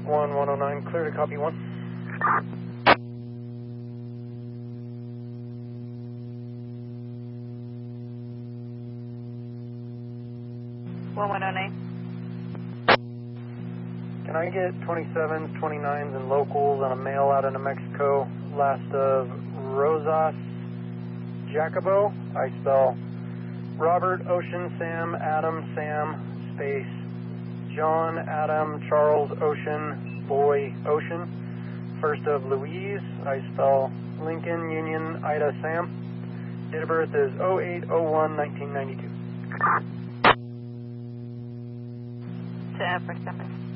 109, clear to copy 1. Can I get 27s, 29s, and locals on a mail out of New Mexico, last of Rosas Jacobo? I spell Robert, Ocean, Sam, Adam, Sam, space, John, Adam, Charles, Ocean, Boy, Ocean. First of Louise, I spell Lincoln, Union, Ida, Sam. Date of birth is 08/01/1992. To Everett,